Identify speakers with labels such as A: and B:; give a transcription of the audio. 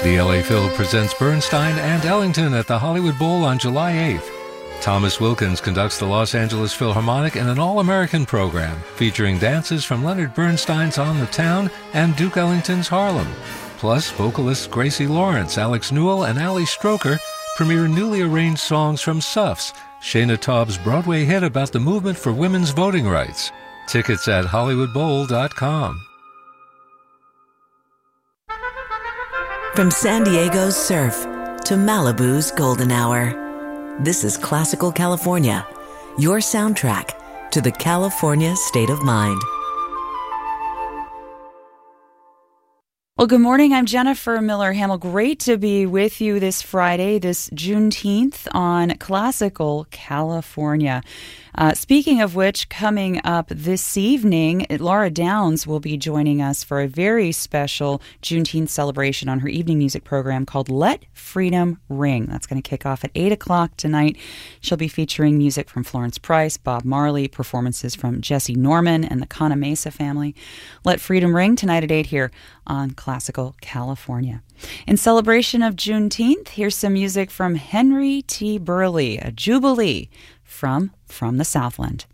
A: The LA Phil presents Bernstein and Ellington at the Hollywood Bowl on July 8th. Thomas Wilkins conducts the Los Angeles Philharmonic in an all-American program featuring dances from Leonard Bernstein's On the Town and Duke Ellington's Harlem. Plus, vocalists Gracie Lawrence, Alex Newell, and Ali Stroker premiere newly arranged songs from Suffs, Shana Taub's Broadway hit about the movement for women's voting rights. Tickets at HollywoodBowl.com.
B: From San Diego's surf to Malibu's golden hour, this is Classical California, your soundtrack to the California state of mind.
C: Well, good morning. I'm Jennifer Miller-Hamill. Great to be with you this Friday, this Juneteenth on Classical California. Speaking of which, coming up this evening, Laura Downs will be joining us for a very special Juneteenth celebration on her evening music program called Let Freedom Ring. That's going to kick off at 8 o'clock tonight. She'll be featuring music from Florence Price, Bob Marley, performances from Jesse Norman and the Kana Mesa family. Let Freedom Ring tonight at 8 here on Classical California. In celebration of Juneteenth, here's some music from Henry T. Burley, a Jubilee from the Southland.